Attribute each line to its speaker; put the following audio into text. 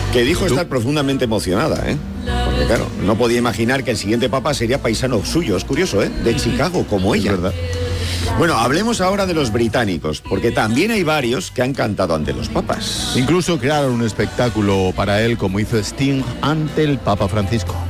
Speaker 1: Que dijo estar profundamente emocionada, ¿eh? Porque claro, no podía imaginar que el siguiente papa sería paisano suyo. Es curioso, ¿eh? De Chicago, como ella.
Speaker 2: Es verdad.
Speaker 1: Bueno, hablemos ahora de los británicos, porque también hay varios que han cantado ante los papas.
Speaker 2: Incluso crearon un espectáculo para él, como hizo Sting ante el Papa Francisco.